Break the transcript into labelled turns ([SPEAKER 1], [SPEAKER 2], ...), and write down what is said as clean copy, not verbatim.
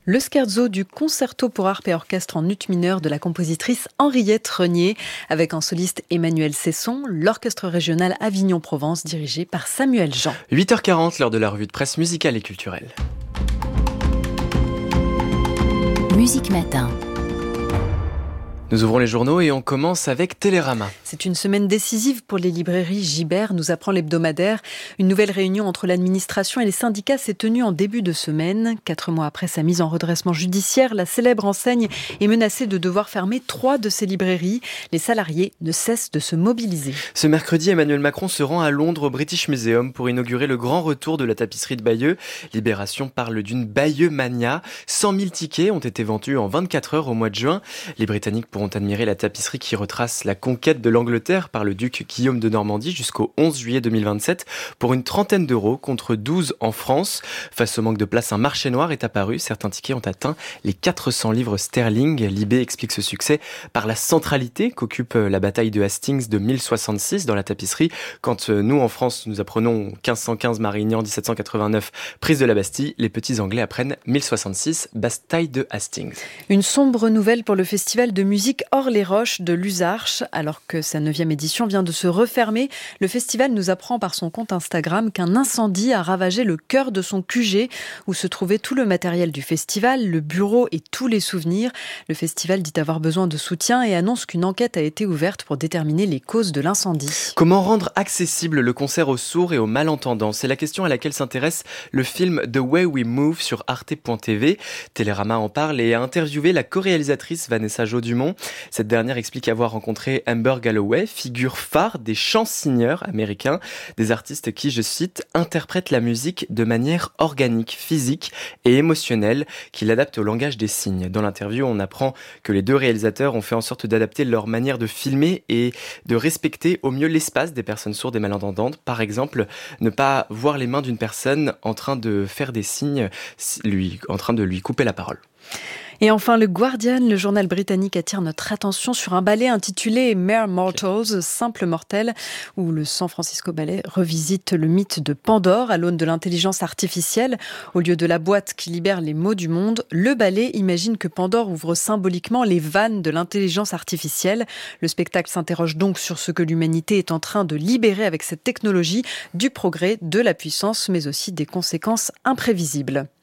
[SPEAKER 1] Le scherzo du concerto pour harpe et orchestre en ut mineur de la compositrice Henriette Renier, avec en soliste Emmanuel Cesson, l'orchestre régional Avignon-Provence dirigé par Samuel Jean.
[SPEAKER 2] 8h40, l'heure de la revue de presse musicale et culturelle.
[SPEAKER 3] Musique Matin.
[SPEAKER 2] Nous ouvrons les journaux et on commence avec Télérama.
[SPEAKER 1] C'est une semaine décisive pour les librairies Gibert, nous apprend l'hebdomadaire. Une nouvelle réunion entre l'administration et les syndicats s'est tenue en début de semaine. 4 mois après sa mise en redressement judiciaire, la célèbre enseigne est menacée de devoir fermer 3 de ses librairies. Les salariés ne cessent de se mobiliser.
[SPEAKER 2] Ce mercredi, Emmanuel Macron se rend à Londres au British Museum pour inaugurer le grand retour de la tapisserie de Bayeux. Libération parle d'une Bayeux mania. 100 000 tickets ont été vendus en 24 heures au mois de juin. Les Britanniques pourront admirer la tapisserie qui retrace la conquête de l'Angleterre par le duc Guillaume de Normandie jusqu'au 11 juillet 2027 pour une trentaine d'euros contre 12 en France. Face au manque de place, un marché noir est apparu. Certains tickets ont atteint les 400 livres sterling. Libé explique ce succès par la centralité qu'occupe la bataille de Hastings de 1066 dans la tapisserie. Quand nous, en France, nous apprenons 1515 Marignan, 1789 prise de la Bastille, les petits Anglais apprennent 1066 bataille de Hastings.
[SPEAKER 1] Une sombre nouvelle pour le festival de musique Hors-les-Roches de Luzarches. Alors que sa 9e édition vient de se refermer, le festival nous apprend par son compte Instagram qu'un incendie a ravagé le cœur de son QG où se trouvait tout le matériel du festival, le bureau et tous les souvenirs. Le festival dit avoir besoin de soutien et annonce qu'une enquête a été ouverte pour déterminer les causes de l'incendie.
[SPEAKER 2] Comment rendre accessible le concert aux sourds et aux malentendants ? C'est la question à laquelle s'intéresse le film The Way We Move sur arte.tv. Télérama en parle et a interviewé la co-réalisatrice Vanessa Jo-Dumont. Cette dernière explique avoir rencontré Amber Galloway, figure phare des chansonneurs américains, des artistes qui, je cite, interprètent la musique de manière organique, physique et émotionnelle, qui l'adaptent au langage des signes. Dans l'interview, on apprend que les deux réalisateurs ont fait en sorte d'adapter leur manière de filmer et de respecter au mieux l'espace des personnes sourdes et malentendantes. Par exemple, ne pas voir les mains d'une personne en train de faire des signes, en train de lui couper la parole.
[SPEAKER 1] Et enfin, le Guardian, le journal britannique, attire notre attention sur un ballet intitulé Mere Mortals, Simple Mortel, où le San Francisco Ballet revisite le mythe de Pandore à l'aune de l'intelligence artificielle. Au lieu de la boîte qui libère les maux du monde, le ballet imagine que Pandore ouvre symboliquement les vannes de l'intelligence artificielle. Le spectacle s'interroge donc sur ce que l'humanité est en train de libérer avec cette technologie, du progrès, de la puissance, mais aussi des conséquences imprévisibles.